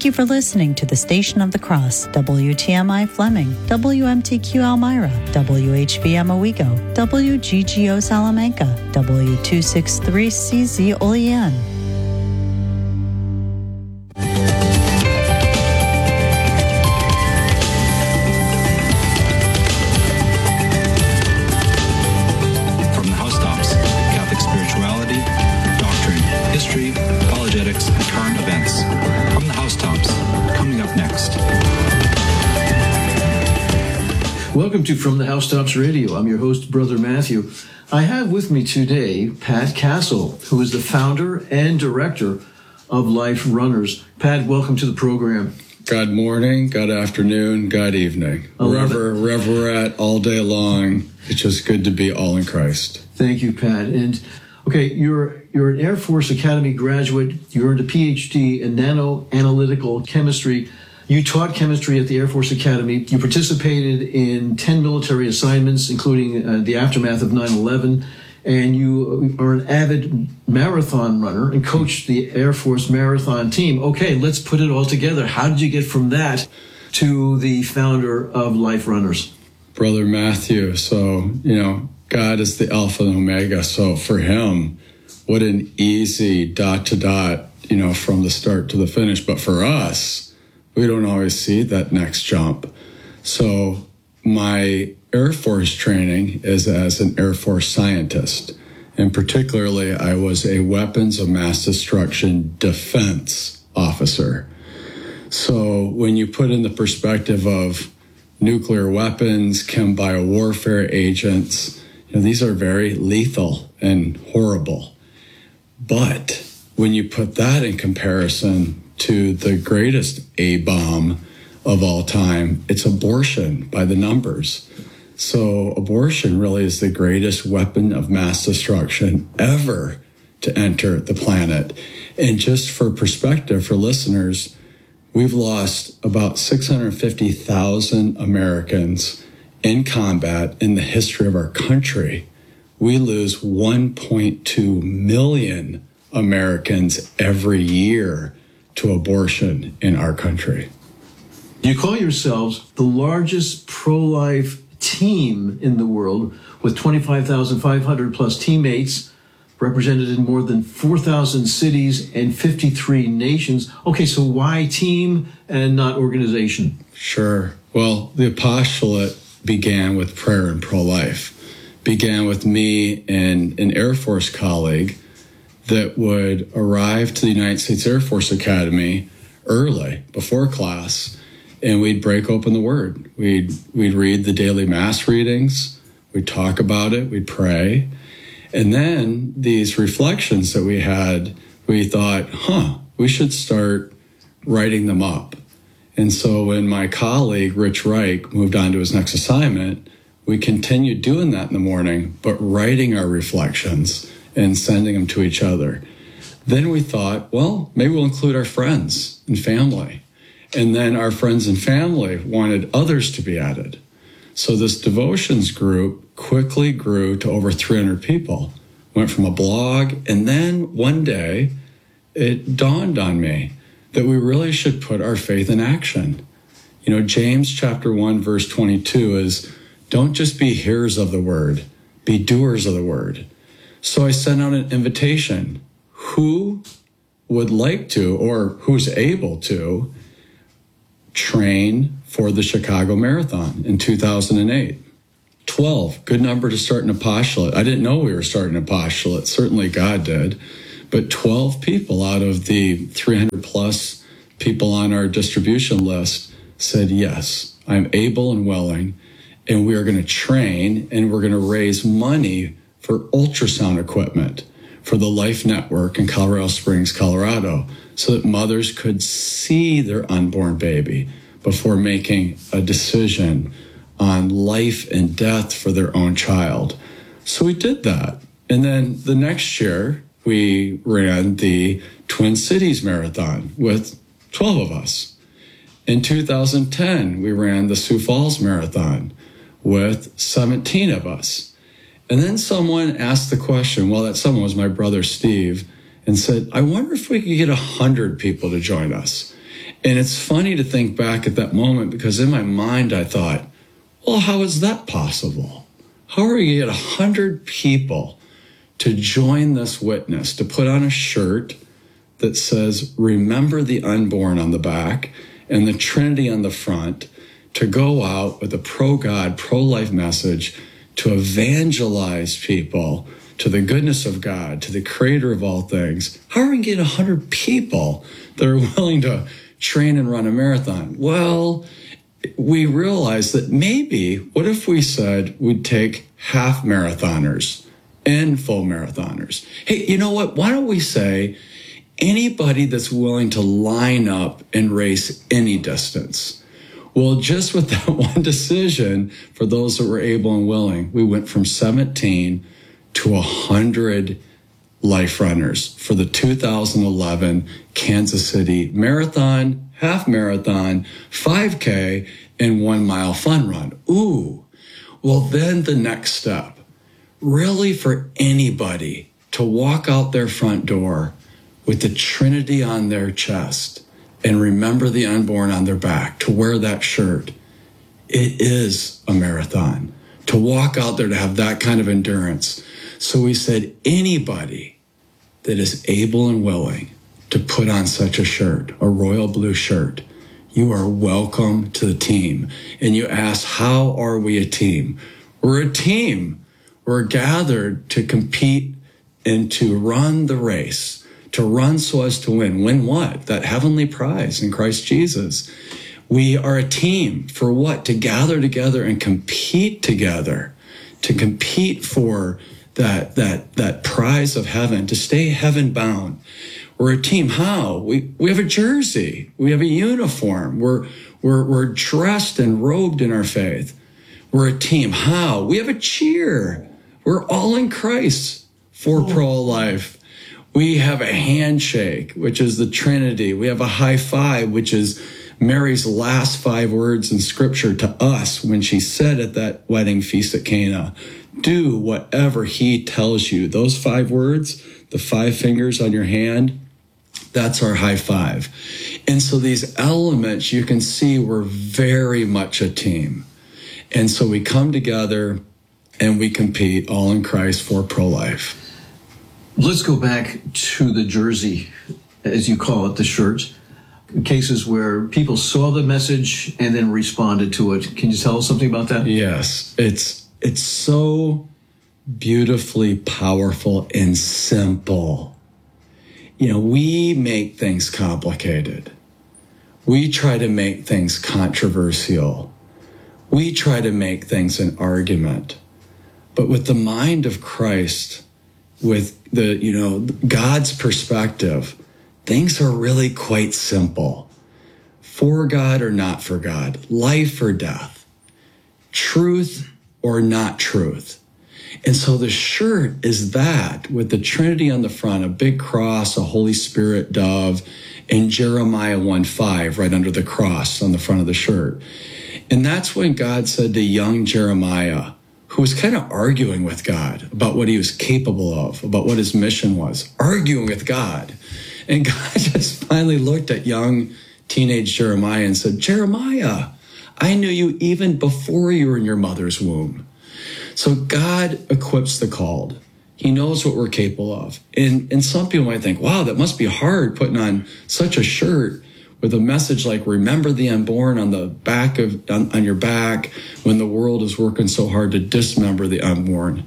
Thank you for listening to the Station of the Cross, WTMI Fleming, WMTQ Elmira, WHVM Owego, WGGO Salamanca, W263CZ Olean. From the housetops, Catholic spirituality, doctrine, history, apologetics, and current events. From the housetops, coming up next. Welcome to From the Housetops Radio. I'm your host, Brother Matthew. I have with me today Pat Castle, who is the founder and director of Life Runners. Pat, welcome to the program. Good morning, good afternoon, good evening. Wherever we're at all day long, it's just good to be all in Christ. Thank you, Pat. And okay, you're an Air Force Academy graduate. You earned a PhD in nanoanalytical chemistry. You taught chemistry at the Air Force Academy. You participated in 10 military assignments, including the aftermath of 9/11. And you are an avid marathon runner and coached the Air Force marathon team. Okay, let's put it all together. How did you get from that to the founder of Life Runners? Brother Matthew, so, God is the Alpha and Omega. So for him, what an easy dot to dot, from the start to the finish. But for us, we don't always see that next jump. So my Air Force training is as an Air Force scientist. And particularly, I was a weapons of mass destruction defense officer. So when you put in the perspective of nuclear weapons, chem biowarfare agents, these are very lethal and horrible. But when you put that in comparison to the greatest A-bomb of all time, it's abortion by the numbers. So abortion really is the greatest weapon of mass destruction ever to enter the planet. And just for perspective for listeners, we've lost about 650,000 Americans in combat in the history of our country. We lose 1.2 million Americans every year to abortion in our country. You call yourselves the largest pro-life team in the world with 25,500 plus teammates represented in more than 4,000 cities and 53 nations. Okay, so why team and not organization? Sure. Well, the apostolate began with prayer and pro-life. Began with me and an Air Force colleague that would arrive to the United States Air Force Academy early, before class, and we'd break open the Word. We'd read the daily Mass readings, we'd talk about it, we'd pray, and then these reflections that we had, we thought, we should start writing them up. And so when my colleague, Rich Reich, moved on to his next assignment, we continued doing that in the morning, but writing our reflections and sending them to each other. Then we thought, well, maybe we'll include our friends and family. And then our friends and family wanted others to be added. So this devotions group quickly grew to over 300 people. Went from a blog, and then one day it dawned on me that we really should put our faith in action. James chapter 1, verse 22 is, don't just be hearers of the word, be doers of the word. So I sent out an invitation. Who would like to, or who's able to, train for the Chicago Marathon in 2008? 12, good number to start an apostolate. I didn't know we were starting an apostolate. Certainly God did. But 12 people out of the 300 plus people on our distribution list said, yes, I'm able and willing, and we are going to train, and we're going to raise money for ultrasound equipment for the Life Network in Colorado Springs, Colorado, so that mothers could see their unborn baby before making a decision on life and death for their own child. So we did that. And then the next year, we ran the Twin Cities Marathon with 12 of us. In 2010, we ran the Sioux Falls Marathon with 17 of us. And then someone asked the question, well, that someone was my brother Steve, and said, I wonder if we could get 100 people to join us. And it's funny to think back at that moment, because in my mind I thought, well, how is that possible? How are we going to get 100 people to join this witness, to put on a shirt that says, remember the unborn on the back and the Trinity on the front, to go out with a pro-God, pro-life message to evangelize people to the goodness of God, to the creator of all things? How are we going to get 100 people that are willing to train and run a marathon? Well, we realized that maybe, what if we said we'd take half marathoners and full marathoners? Hey, you know what? Why don't we say anybody that's willing to line up and race any distance? Well, just with that one decision, for those that were able and willing, we went from 17 to 100 life runners for the 2011 Kansas City Marathon, half marathon, 5K, and 1 mile fun run. Ooh, well, then the next step, really for anybody to walk out their front door with the Trinity on their chest and remember the unborn on their back, to wear that shirt. It is a marathon. To walk out there, to have that kind of endurance. So we said, anybody that is able and willing to put on such a shirt, a royal blue shirt, you are welcome to the team. And you ask, how are we a team? We're a team. We're gathered to compete and to run the race, to run so as to win. Win what? That heavenly prize in Christ Jesus. We are a team for what? To gather together and compete together, to compete for that prize of heaven, to stay heaven bound. We're a team. How? We have a jersey. We have a uniform. We're dressed and robed in our faith. We're a team. How? We have a cheer. We're all in Christ for pro-life. We have a handshake, which is the Trinity. We have a high five, which is Mary's last 5 words in Scripture to us when she said at that wedding feast at Cana, do whatever he tells you. Those 5 words, the 5 fingers on your hand, that's our high five. And so these elements, you can see we're very much a team. And so we come together and we compete all in Christ for pro-life. Let's go back to the jersey, as you call it, the shirt. Cases where people saw the message and then responded to it. Can you tell us something about that? Yes, it's so beautifully powerful and simple. You know, we make things complicated. We try to make things controversial. We try to make things an argument. But with the mind of Christ, with God's perspective, things are really quite simple. For God or not for God, life or death, truth or not truth. And so the shirt is that, with the Trinity on the front, a big cross, a Holy Spirit dove, and Jeremiah 1:5 right under the cross on the front of the shirt. And that's when God said to young Jeremiah, who was kind of arguing with God about what he was capable of, about what his mission was, arguing with God. And God just finally looked at young teenage Jeremiah and said, Jeremiah, I knew you even before you were in your mother's womb. So God equips the called. He knows what we're capable of. And some people might think, wow, that must be hard putting on such a shirt with a message like, remember the unborn on the back on your back, when the world is working so hard to dismember the unborn.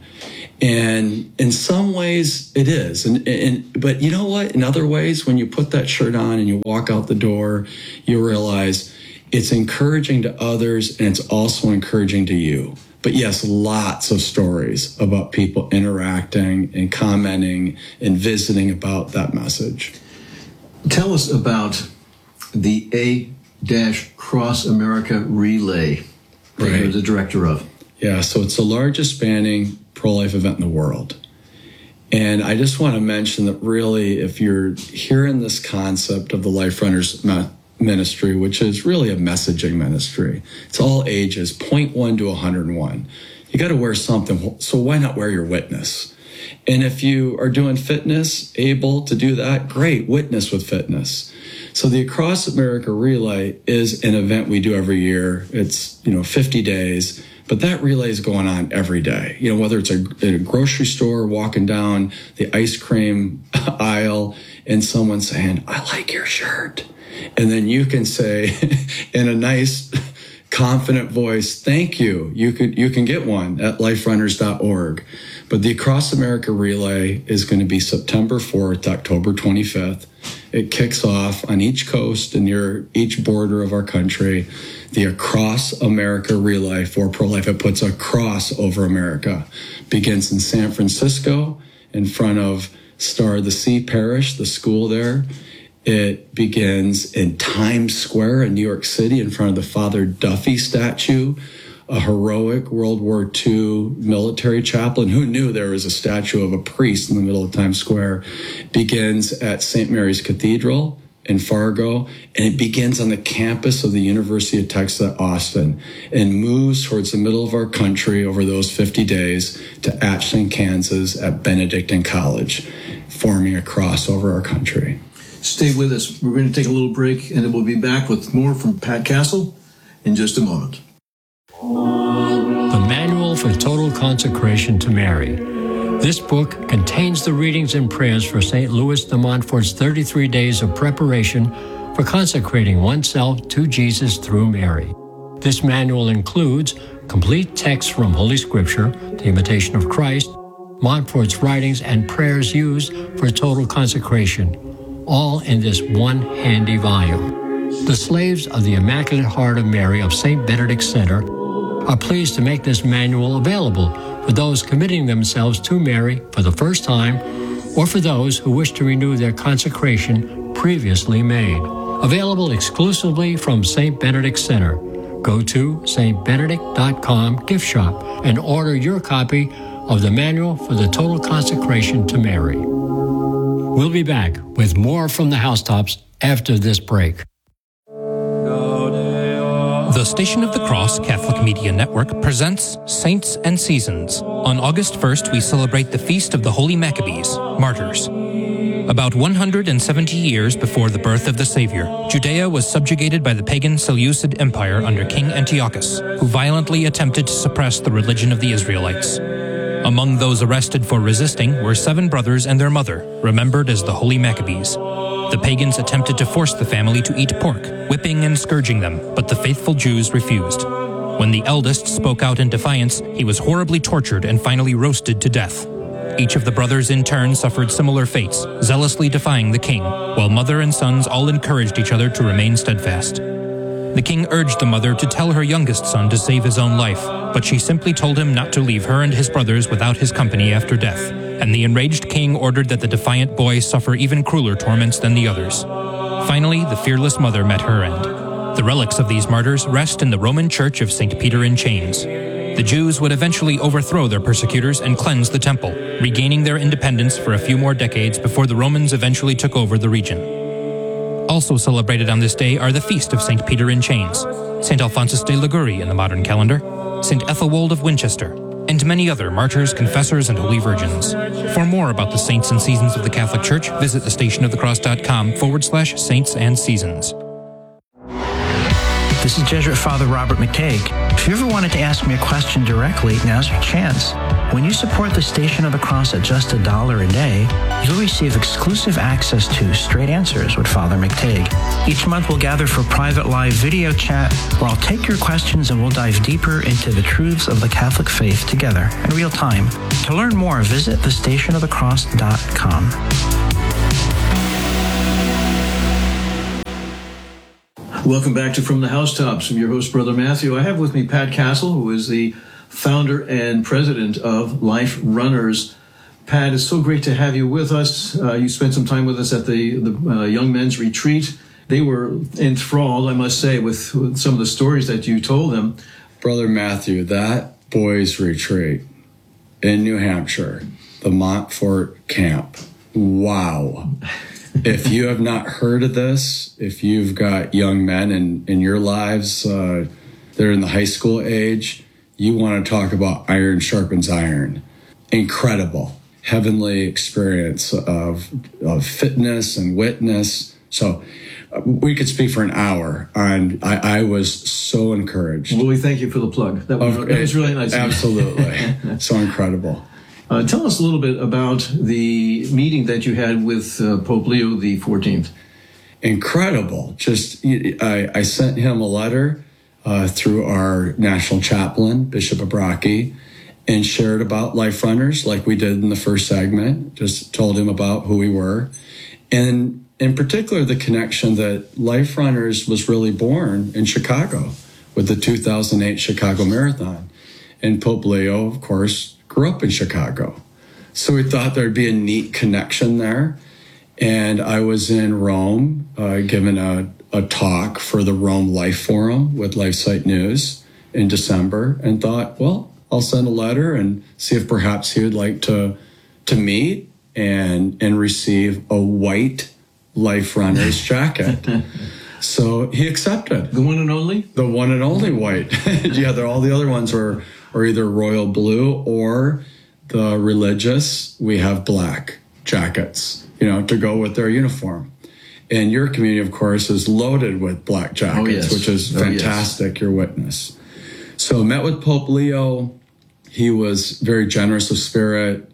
And in some ways it is. But you know what? In other ways, when you put that shirt on and you walk out the door, you realize it's encouraging to others and it's also encouraging to you. But yes, lots of stories about people interacting and commenting and visiting about that message. Tell us about the A-Cross America Relay that you're the director of. Yeah, so it's the largest spanning pro-life event in the world. And I just want to mention that really, if you're hearing this concept of the Life Runners ministry, which is really a messaging ministry, it's all ages, 0.1 to 101. You got to wear something, so why not wear your witness? And if you are doing fitness, able to do that, great, witness with fitness. So the Across America Relay is an event we do every year. It's, 50 days, but that relay is going on every day. Whether it's in a grocery store, walking down the ice cream aisle and someone saying, "I like your shirt." And then you can say in a nice, confident voice, "Thank you." You can get one at liferunners.org. But the Across America Relay is going to be September 4th, October 25th. It kicks off on each coast and near each border of our country. The Across America Relay for Pro-Life. It puts a cross over America. Begins in San Francisco in front of Star of the Sea Parish, the school there. It begins in Times Square in New York City in front of the Father Duffy statue, a heroic World War II military chaplain. Who knew there was a statue of a priest in the middle of Times Square? Begins at St. Mary's Cathedral in Fargo, and it begins on the campus of the University of Texas at Austin and moves towards the middle of our country over those 50 days to Ashland, Kansas at Benedictine College, forming a cross over our country. Stay with us. We're going to take a little break, and then we'll be back with more from Pat Castle in just a moment. The Manual for Total Consecration to Mary. This book contains the readings and prayers for St. Louis de Montfort's 33 days of preparation for consecrating oneself to Jesus through Mary. This manual includes complete texts from Holy Scripture, the Imitation of Christ, Montfort's writings, and prayers used for total consecration, all in this one handy volume. The Slaves of the Immaculate Heart of Mary of St. Benedict Center are pleased to make this manual available for those committing themselves to Mary for the first time or for those who wish to renew their consecration previously made. Available exclusively from St. Benedict Center. Go to stbenedict.com gift shop and order your copy of the Manual for the Total Consecration to Mary. We'll be back with more from the Housetops after this break. The Station of the Cross Catholic Media Network presents Saints and Seasons. On August 1st, we celebrate the Feast of the Holy Maccabees, Martyrs. About 170 years before the birth of the Savior, Judea was subjugated by the pagan Seleucid Empire under King Antiochus, who violently attempted to suppress the religion of the Israelites. Among those arrested for resisting were 7 brothers and their mother, remembered as the Holy Maccabees. The pagans attempted to force the family to eat pork, whipping and scourging them, but the faithful Jews refused. When the eldest spoke out in defiance, he was horribly tortured and finally roasted to death. Each of the brothers in turn suffered similar fates, zealously defying the king, while mother and sons all encouraged each other to remain steadfast. The king urged the mother to tell her youngest son to save his own life, but she simply told him not to leave her and his brothers without his company after death, and the enraged king ordered that the defiant boy suffer even crueler torments than the others. Finally, the fearless mother met her end. The relics of these martyrs rest in the Roman Church of St. Peter in Chains. The Jews would eventually overthrow their persecutors and cleanse the temple, regaining their independence for a few more decades before the Romans eventually took over the region. Also celebrated on this day are the Feast of St. Peter in Chains, St. Alphonsus de Liguori in the modern calendar, St. Ethelwold of Winchester, and many other martyrs, confessors, and holy virgins. For more about the saints and seasons of the Catholic Church, visit thestationofthecross.com/saints and seasons. This is Jesuit Father Robert McTague. If you ever wanted to ask me a question directly, now's your chance. When you support the Station of the Cross at just $1 a day, you'll receive exclusive access to Straight Answers with Father McTague. Each month we'll gather for private live video chat where I'll take your questions and we'll dive deeper into the truths of the Catholic faith together in real time. To learn more, visit thestationofthecross.com. Welcome back to From the Housetops. I'm your host, Brother Matthew. I have with me Pat Castle, who is the founder and president of Life Runners. Pat, it's so great to have you with us. You spent some time with us at the Young Men's Retreat. They were enthralled, I must say, with some of the stories that you told them. Brother Matthew, that boys' retreat in New Hampshire, the Montfort Camp, wow. If you have not heard of this, if you've got young men in your lives, they're in the high school age, you want to talk about iron sharpens iron. Incredible. heavenly experience of fitness and witness. So we could speak for an hour, and I was so encouraged. Well, we thank you for the plug. That was really nice. Absolutely. So incredible. Tell us a little bit about the meeting that you had with Pope Leo the 14th. Incredible. Just, I sent him a letter through our national chaplain, Bishop Abraki, and shared about Life Runners like we did in the first segment. Just told him about who we were. And in particular, the connection that Life Runners was really born in Chicago with the 2008 Chicago Marathon. And Pope Leo, of course, grew up in Chicago. So we thought there'd be a neat connection there. And I was in Rome, giving a talk for the Rome Life Forum with LifeSite News in December, and thought, well, I'll send a letter and see if perhaps he would like to meet and receive a white Life Runners jacket. So he accepted. The one and only? The one and only white. Yeah, all the other ones are either royal blue or the religious. We have black jackets, to go with their uniform. And your community, of course, is loaded with black jackets, which is fantastic, your witness. So met with Pope Leo. He was very generous of spirit.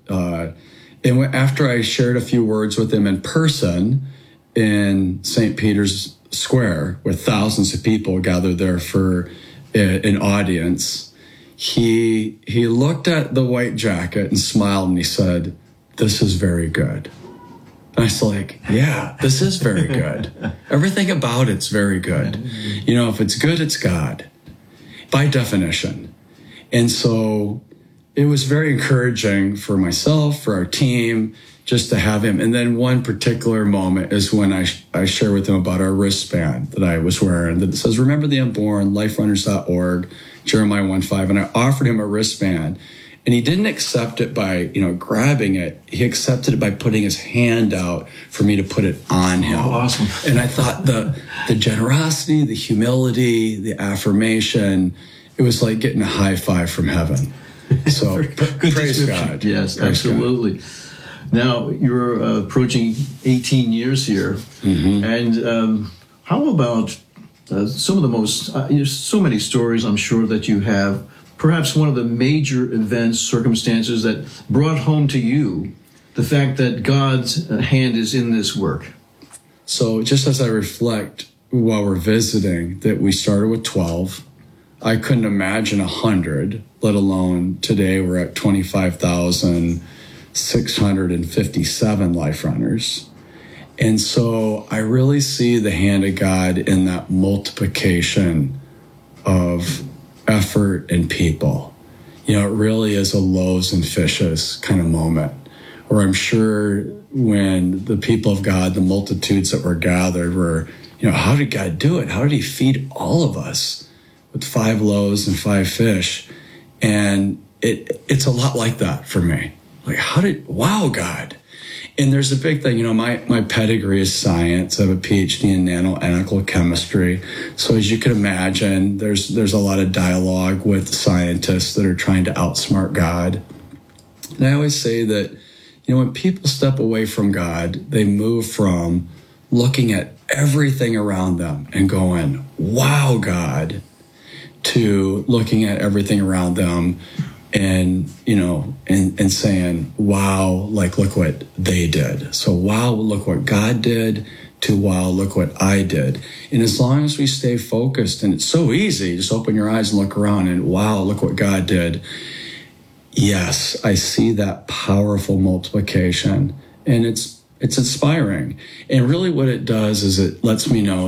And after I shared a few words with him in person in St. Peter's Square, where thousands of people gathered there for an audience, he looked at the white jacket and smiled, and he said, "This is very good." And I was like, yeah, this is very good. Everything about it's very good. If it's good, it's God, by definition. And so it was very encouraging for myself, for our team, just to have him. And then one particular moment is when I share with him about our wristband that I was wearing that says, "Remember the Unborn, liferunners.org, Jeremiah 1:5. And I offered him a wristband. And he didn't accept it by, grabbing it. He accepted it by putting his hand out for me to put it on him. Oh, awesome. And I thought the generosity, the humility, the affirmation, it was like getting a high five from heaven. So praise God. Yes, praise absolutely. God. Now, you're approaching 18 years here. Mm-hmm. And how about some of the most, there's so many stories I'm sure that you have. Perhaps one of the major events, circumstances that brought home to you the fact that God's hand is in this work. So just as I reflect while we're visiting that we started with 12, I couldn't imagine 100, let alone today we're at 25,657 Life Runners. And so I really see the hand of God in that multiplication of effort and people. It really is a loaves and fishes kind of moment where I'm sure when the people of God, the multitudes that were gathered were, how did God do it? How did he feed all of us with 5 loaves and 5 fish? And it's a lot like that for me. Like, wow, God. And there's a big thing, my pedigree is science. I have a PhD in nanoanalytical chemistry. So as you can imagine, there's a lot of dialogue with scientists that are trying to outsmart God. And I always say that, when people step away from God, they move from looking at everything around them and going, wow, God, to looking at everything around them and, and saying, wow, like, look what they did. So, wow, look what God did, to wow, look what I did. And as long as we stay focused, and it's so easy, just open your eyes and look around and wow, look what God did. Yes, I see that powerful multiplication, and it's inspiring. And really what it does is it lets me know